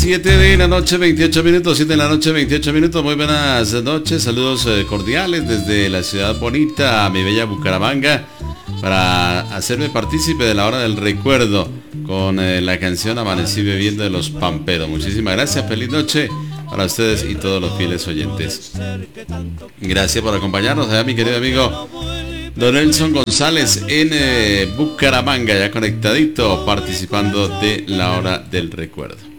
7 de la noche, 28 minutos, 7 de la noche, 28 minutos. Muy buenas noches, saludos cordiales desde la ciudad bonita, mi bella Bucaramanga, para hacerme partícipe de la hora del recuerdo con la canción Amanecí bebiendo de los Pamperos. Muchísimas gracias, feliz noche para ustedes y todos los fieles oyentes. Gracias por acompañarnos, allá mi querido amigo Don Nelson González en Bucaramanga, ya conectadito, participando de la hora del recuerdo.